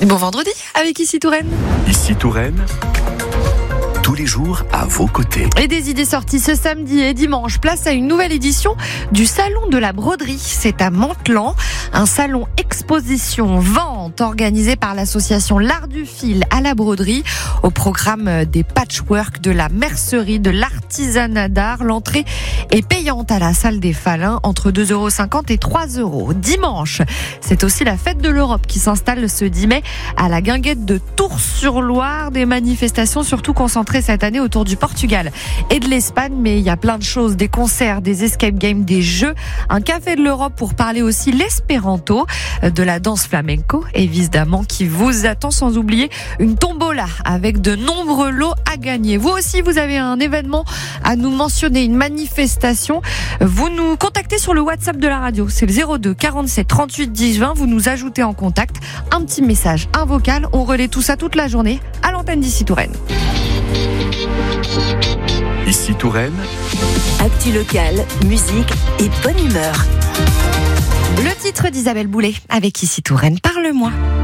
Bon vendredi avec Ici Touraine. Ici Touraine, tous les jours à vos côtés. Et des idées sorties ce samedi et dimanche. Place à une nouvelle édition du Salon de la Broderie. C'est à Mantelan. Un salon exposition-vente organisé par l'association L'Art du Fil à la Broderie. Au programme des patchwork, de la mercerie, de l'artisanat d'art. L'entrée est payante à la salle des Falins entre 2,50 € et 3 €. Dimanche, c'est aussi la fête de l'Europe qui s'installe ce 10 mai à la Guinguette de Tours-sur-Loire. Des manifestations surtout concentrées cette année autour du Portugal et de l'Espagne, mais il y a plein de choses, des concerts, des escape games, des jeux, un café de l'Europe pour parler aussi l'espéranto, de la danse flamenco, évidemment, qui vous attend, sans oublier une tombola avec de nombreux lots à gagner. Vous aussi, vous avez un événement à nous mentionner, une manifestation, vous nous contactez sur le WhatsApp de la radio, c'est le 02 47 38 10 20, vous nous ajoutez en contact, un petit message, un vocal, on relaie tout ça toute la journée à l'antenne d'Ici Touraine. Ici Touraine, actu locale, musique et bonne humeur. Le titre d'Isabelle Boulay avec Ici Touraine, parle-moi.